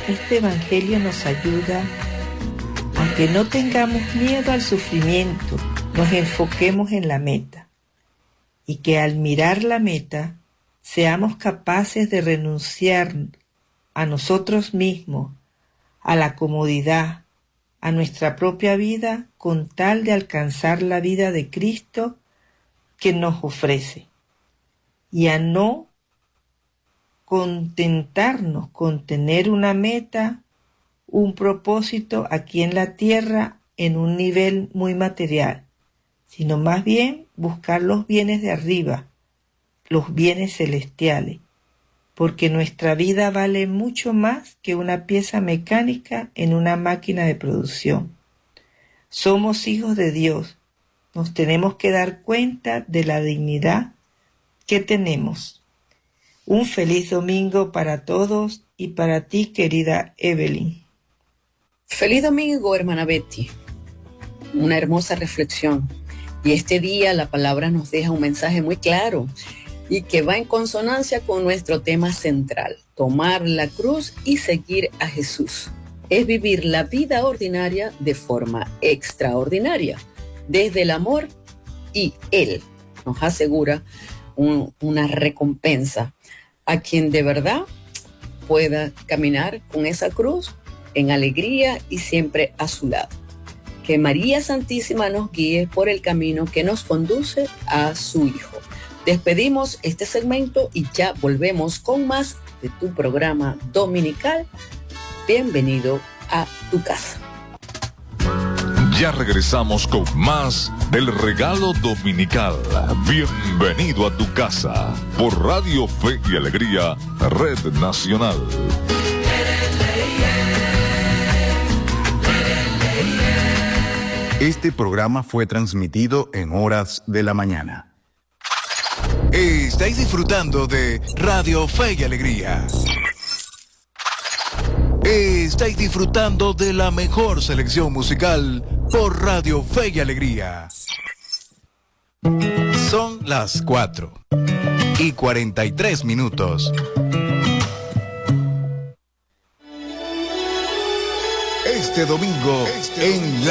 este Evangelio nos ayuda a que no tengamos miedo al sufrimiento, nos enfoquemos en la meta y que al mirar la meta seamos capaces de renunciar a nosotros mismos, a la comodidad, a nuestra propia vida con tal de alcanzar la vida de Cristo que nos ofrece y a no contentarnos con tener una meta, un propósito aquí en la tierra en un nivel muy material, sino más bien buscar los bienes de arriba, los bienes celestiales, porque nuestra vida vale mucho más que una pieza mecánica en una máquina de producción. Somos hijos de Dios, nos tenemos que dar cuenta de la dignidad que tenemos. Un feliz domingo para todos y para ti, querida Evelyn. Feliz domingo, hermana Betty. Una hermosa reflexión. Y este día la palabra nos deja un mensaje muy claro y que va en consonancia con nuestro tema central: tomar la cruz y seguir a Jesús. Es vivir la vida ordinaria de forma extraordinaria, desde el amor, y Él nos asegura una recompensa a quien de verdad pueda caminar con esa cruz en alegría y siempre a su lado. Que María Santísima nos guíe por el camino que nos conduce a su Hijo. Despedimos este segmento y ya volvemos con más de tu programa dominical. Bienvenido a tu casa. Ya regresamos con más del regalo dominical. Bienvenido a tu casa por Radio Fe y Alegría, Red Nacional. Este programa fue transmitido en horas de la mañana. Estáis disfrutando de Radio Fe y Alegría. Estáis disfrutando de la mejor selección musical por Radio Fe y Alegría. Son las 4:43. Este domingo en